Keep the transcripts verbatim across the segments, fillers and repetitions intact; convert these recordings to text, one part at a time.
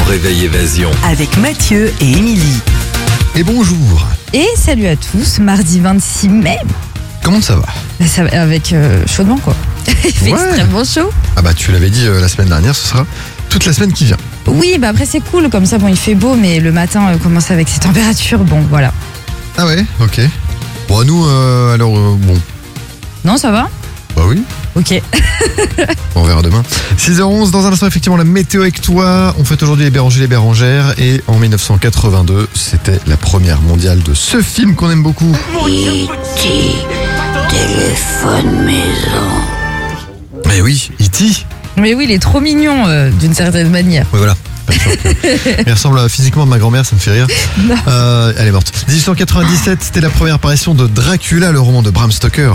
réveil Évasion. Avec Mathieu et Émilie. Et bonjour. Et salut à tous, mardi vingt-six mai. Comment ça va? Bah, ça va avec euh, chaudement quoi. Il fait Ouais. extrêmement chaud. Ah bah tu l'avais dit euh, la semaine dernière, ce sera toute la semaine qui vient. Oui, bah après c'est cool, comme ça bon il fait beau, mais le matin euh, commence avec ces températures, bon voilà. Ah ouais, ok. Bon, nous, euh, alors, euh, bon, Non, ça va? bah oui, Ok. on verra demain. six heures onze, dans un instant, effectivement, la météo avec toi. On fête aujourd'hui les Bérangers, les Bérangères. Et en dix-neuf cent quatre-vingt-deux, c'était la première mondiale de ce film qu'on aime beaucoup. E T téléphone maison. Eh oui, E T. Mais oui, il est trop mignon euh, d'une certaine manière. Oui, voilà. Il ressemble physiquement à ma grand-mère, ça me fait rire. Non. Euh, elle est morte. dix-huit cent quatre-vingt-dix-sept, c'était la première apparition de Dracula, le roman de Bram Stoker.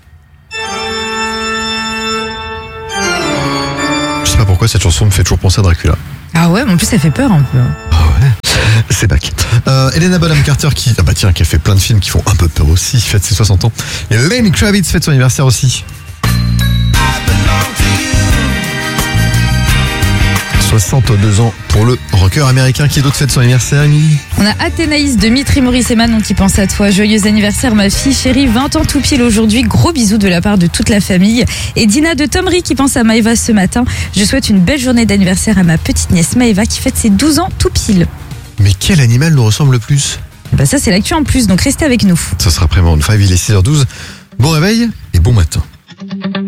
Je sais pas pourquoi cette chanson me fait toujours penser à Dracula. Ah ouais, mais en plus ça fait peur un peu. Ah ouais, c'est back. Euh, Helena Bonham Carter qui, ah bah tiens, qui a fait plein de films qui font un peu peur aussi, fête ses soixante ans. Et Lenny Kravitz fête son anniversaire aussi. soixante-deux ans pour le rocker américain. Qui d'autre fête son anniversaire, Émilie? On a Athénaïs de Mitri Maurice et Manon qui pense à toi. Joyeux anniversaire ma fille chérie, vingt ans tout pile aujourd'hui. Gros bisous de la part de toute la famille. Et Dina de Tomry qui pense à Maëva ce matin. Je souhaite une belle journée d'anniversaire à ma petite nièce Maëva qui fête ses douze ans tout pile. Mais quel animal nous ressemble le plus? Bah ça c'est l'actu en plus, donc restez avec nous. Ce sera après Maroon cinq, il est six heures douze. Bon réveil et bon matin.